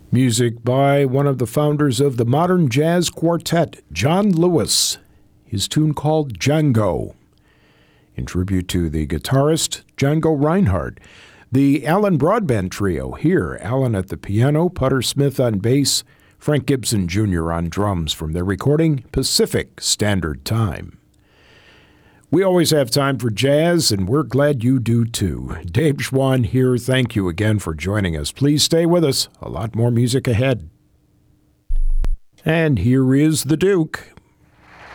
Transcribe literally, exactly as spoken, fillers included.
Music by one of the founders of the modern jazz quartet, John Lewis, his tune called Django, in tribute to the guitarist Django Reinhardt. The Alan Broadbent Trio here, Alan at the piano, Putter Smith on bass, Frank Gibson Junior on drums from their recording Pacific Standard Time. We always have time for jazz, and we're glad you do too. Dave Schwann here. Thank you again for joining us. Please stay with us. A lot more music ahead. And here is the Duke.